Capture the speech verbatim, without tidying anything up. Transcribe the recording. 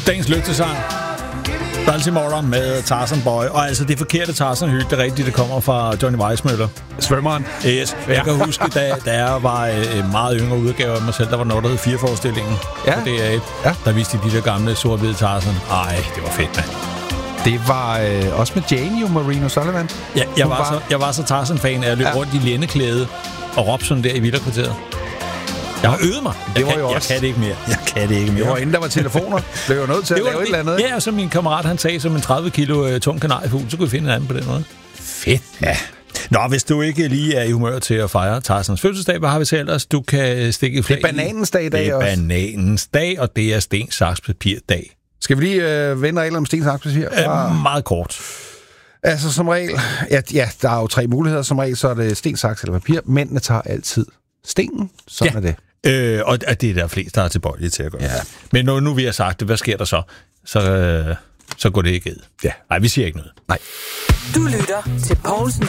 Dagens lygtesang. Baltimore med Tarzan Boy. Og altså det forkerte Tarzan-hyld, det er rigtigt, det kommer fra Johnny Weissmuller. Svømmeren. Yes. Jeg ja. kan huske, da, da jeg var en meget yngre udgave af mig selv, der var noget, der hed fire-forestillingen ja. på D R et. Ja. Der viste de de der gamle sort-hvide Tarzan. Ej, det var fedt, mand. Det var øh, også med Jane, jo, Marino Sullivan. Ja, jeg, var, var så, jeg var så Tarzan-fan, at jeg løb ja. rundt i lændeklæde og råbte sådan der i Villakvarteret. Jeg har øvet mig. Jeg, det var kan, jo jeg også. kan det ikke mere. Jeg kan det ikke mere. Det var inden der var telefoner. Det var jo nødt til at lave et eller andet. Ja, og så min kammerat, han sagde som en tredive kilo uh, tung kanariefugl, så kunne vi finde en anden på den måde. Fedt. Ja. Nå, hvis du ikke lige er i humør til at fejre Tarzans fødselsdag, hvad har vi til ellers? Du kan stikke flag. Det er bananens dag i dag også. Det er også. bananens dag, og det er sten, saks, papir dag. Skal vi lige øh, vende regler om sten, saks, papir? Ja, meget kort. Altså som regel, ja, ja, der er jo tre muligheder. Som regel, så er det sten, saks eller papir. Mændene tager altid stenen. Sådan ja. er det. Øh, og det er der flest, der er tilbøjelige til at gøre. Ja. Men når nu vi har sagt det, hvad sker der så? Så, øh, så går det ikke ed. Ja. Nej, vi siger ikke noget. Nej. Du lytter til Poulsen